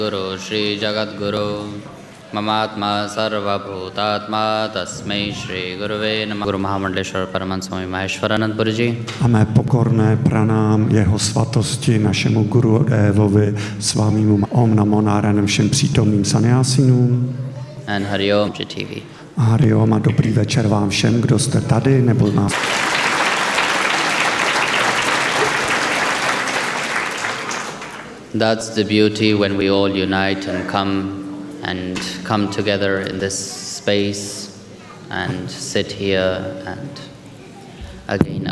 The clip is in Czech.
Guru Shri Jagadguru Mamatma Sarvabhutatma Tasmai Shri Guruve Namah. Guru Mahamandleshwar Paramahansa Swami Maheshwaranand Puriji. A mé pokorné pranám jeho svatosti, našemu Guru Dévovi, svámímu Om Namo Nárayanam, všem přítomným sanyásinům. And Hari Om TV. A Hari Om a dobrý večer vám všem, kdo jste tady nebo nás. That's the beauty when we all unite and come together in this space and sit here and again